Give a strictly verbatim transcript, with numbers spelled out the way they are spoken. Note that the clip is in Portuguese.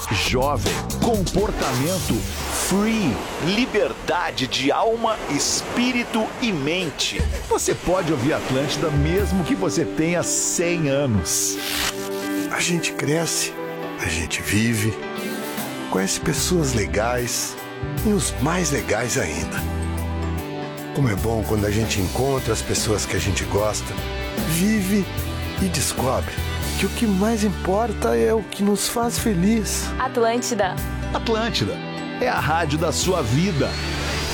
jovem, comportamento free, liberdade de alma, espírito e mente. Você pode ouvir Atlântida mesmo que você tenha cem anos. A gente cresce, a gente vive, conhece pessoas legais e os mais legais ainda. Como é bom quando a gente encontra as pessoas que a gente gosta, vive e descobre que o que mais importa é o que nos faz feliz. Atlântida. Atlântida é a rádio da sua vida.